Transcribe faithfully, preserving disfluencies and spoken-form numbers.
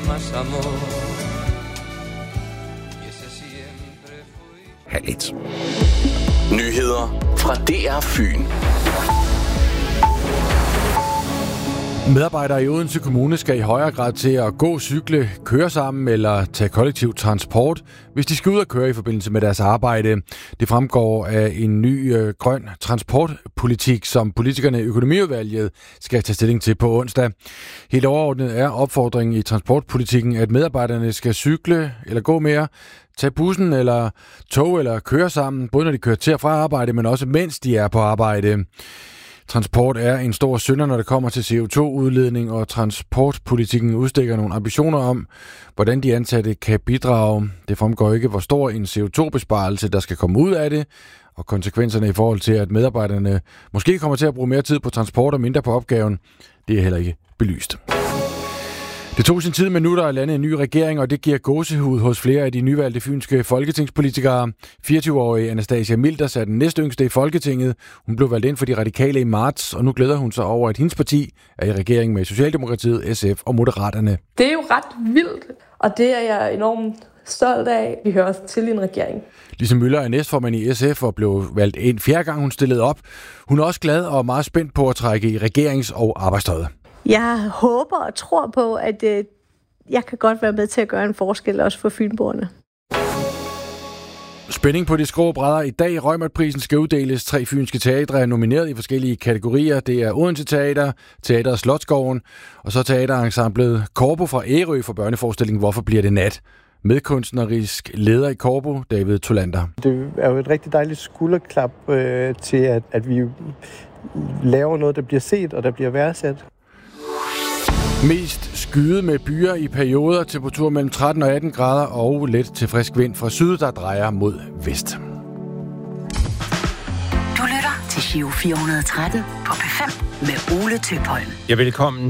más amor. Halvt. Nyheder fra D R Fyn. Medarbejdere i Odense Kommune skal i højere grad til at gå, cykle, køre sammen eller tage kollektiv transport, hvis de skal ud og køre i forbindelse med deres arbejde. Det fremgår af en ny øh, grøn transportpolitik, som politikerne i økonomiudvalget skal tage stilling til på onsdag. Helt overordnet er opfordringen i transportpolitikken, at medarbejderne skal cykle eller gå mere, tage bussen eller tog eller køre sammen, både når de kører til og fra arbejde, men også mens de er på arbejde. Transport er en stor synder, når det kommer til C O to udledning, og transportpolitikken udstikker nogle ambitioner om, hvordan de ansatte kan bidrage. Det fremgår ikke, hvor stor en C O to besparelse, der skal komme ud af det, og konsekvenserne i forhold til, at medarbejderne måske kommer til at bruge mere tid på transport og mindre på opgaven, det er heller ikke belyst. Det tog sin tid, men nu der er landet en ny regering, og det giver gåsehud hos flere af de nyvalgte fynske folketingspolitikere. fireogtyve-årige Anastasia Milders er den næstyngste i Folketinget. Hun blev valgt ind for de radikale i marts, og nu glæder hun sig over, at hendes parti er i regering med Socialdemokratiet, S F og Moderaterne. Det er jo ret vildt, og det er jeg enormt stolt af. Vi hører også til i en regering. Lise Møller er næstformand i S F og blev valgt ind fjerde gang, hun stillede op. Hun er også glad og meget spændt på at trække i regerings- og arbejdstøjet. Jeg håber og tror på, at øh, jeg kan godt være med til at gøre en forskel også for fynboerne. Spænding på de skrå brædder. I dag Reumert-prisen skal uddeles. Tre fynske teatre er nomineret i forskellige kategorier. Det er Odense Teater, Teateret Slotsgården, og så teaterensemblet Corbo fra Ærø for børneforestillingen Hvorfor bliver det nat? Medkunstnerisk leder i Corbo, David Tolander. Det er jo et rigtig dejligt skulderklap øh, til, at, at vi laver noget, der bliver set og der bliver værdsat. Mest skyet med byer i perioder, temperatur mellem tretten og atten grader og let til frisk vind fra syd, der drejer mod vest. Du lytter til Giro fire hundrede og tretten på P fem med Ole Tøpholm. Ja, velkommen